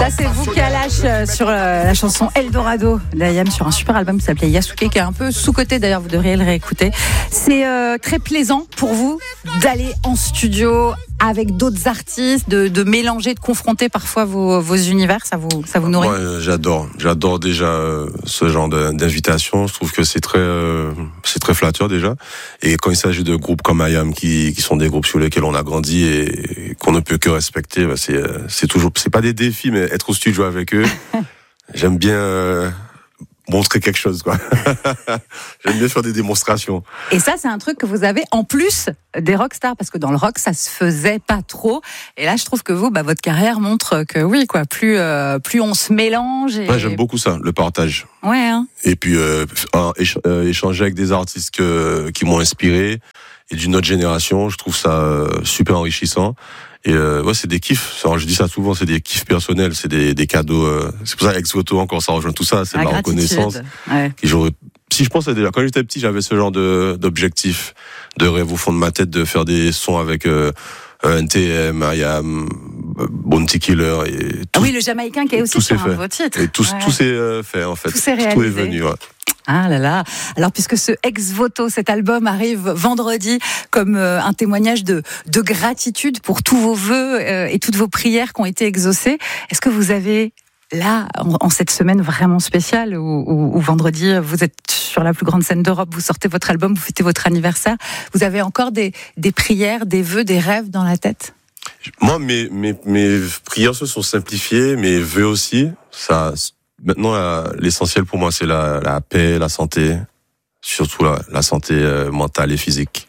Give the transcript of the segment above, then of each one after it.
Ça, c'est vous qui lâche sur la chanson Eldorado d'Ayam sur un super album qui s'appelait Yasuke, qui est un peu sous-coté d'ailleurs, vous devriez le réécouter. C'est très plaisant pour vous d'aller en studio avec d'autres artistes, de mélanger, de confronter parfois vos univers, ça vous nourrit? Moi, j'adore déjà ce genre d'invitation. Je trouve que c'est très flatteur déjà. Et quand il s'agit de groupes comme Ayam, qui sont des groupes sur lesquels on a grandi et qu'on ne peut que respecter, c'est pas des défis, mais être au studio avec eux, j'aime bien montrer quelque chose, quoi. J'aime bien faire des démonstrations. Et ça, c'est un truc que vous avez en plus des rockstars, parce que dans le rock, ça se faisait pas trop. Et là, je trouve que vous, votre carrière montre que oui, quoi, plus on se mélange. Et... Ouais, j'aime beaucoup ça, le partage. Ouais. Hein. Et puis échanger avec des artistes qui m'ont inspiré et d'une autre génération, je trouve ça super enrichissant. Et c'est des kiffs. Je dis ça souvent, c'est des kiffs personnels, c'est des cadeaux. C'est pour ça Ex Voto encore, ça rejoint tout ça, c'est la reconnaissance. Ouais. Si je pensais déjà, quand j'étais petit, j'avais ce genre d'objectif, de rêve au fond de ma tête, de faire des sons avec NTM, Ayam, Bounty Killer et tout. Ah oui, le Jamaïcain qui est aussi sur un de vos titres. Et tout s'est fait en fait. Tout est venu. Ouais. Ah là là. Alors, puisque ce Ex Voto, cet album arrive vendredi comme un témoignage de gratitude pour tous vos vœux et toutes vos prières qui ont été exaucées, est-ce que vous avez là, en cette semaine vraiment spéciale où vendredi, vous êtes sur la plus grande scène d'Europe, vous sortez votre album, vous fêtez votre anniversaire, vous avez encore des prières, des vœux, des rêves dans la tête? Moi, mes prières se sont simplifiées, mes vœux aussi. Maintenant, l'essentiel pour moi, c'est la paix, la santé, surtout la santé mentale et physique.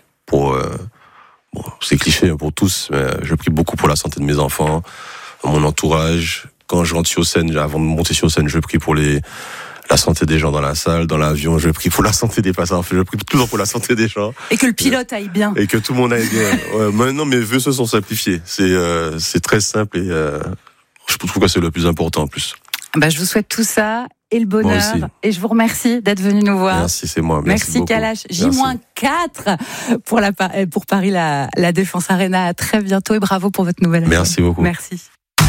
C'est cliché pour tous, mais je prie beaucoup pour la santé de mes enfants, mon entourage. Quand je rentre sur scène, avant de monter sur scène, je prie pour la santé des gens dans la salle, dans l'avion, je prie pour la santé des passagers, je prie toujours pour la santé des gens. Et que le pilote aille bien. Et que tout le monde aille bien. Ouais, maintenant, mes vœux se sont simplifiés. C'est très simple et je trouve que c'est le plus important en plus. Je vous souhaite tout ça et le bonheur. Et je vous remercie d'être venu nous voir. Merci, c'est moi. Merci Kalash. J-4 pour Paris, la Défense Arena. À très bientôt et bravo pour votre nouvelle album. Merci beaucoup. Merci.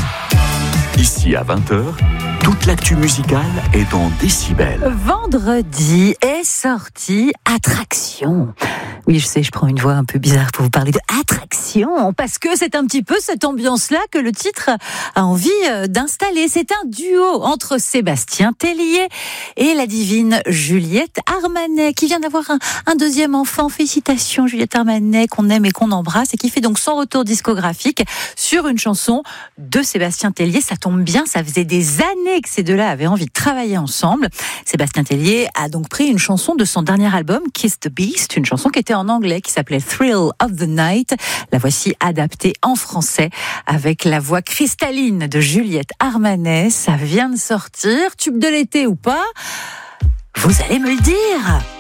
Ici à 20h, toute l'actu musicale est dans Décibel. Vendredi est sorti Attraction. Oui, je sais, je prends une voix un peu bizarre pour vous parler de Attraction, parce que c'est un petit peu cette ambiance-là que le titre a envie d'installer. C'est un duo entre Sébastien Tellier et la divine Juliette Armanet, qui vient d'avoir un deuxième enfant. Félicitations Juliette Armanet, qu'on aime et qu'on embrasse, et qui fait donc son retour discographique sur une chanson de Sébastien Tellier. Ça tombe bien, ça faisait des années que ces deux-là avaient envie de travailler ensemble. Sébastien Tellier a donc pris une chanson de son dernier album, Kiss the Beast, une chanson qui était en anglais, qui s'appelait Thrill of the Night. La voici adaptée en français avec la voix cristalline de Juliette Armanet. Ça vient de sortir, tube de l'été ou pas, vous allez me le dire.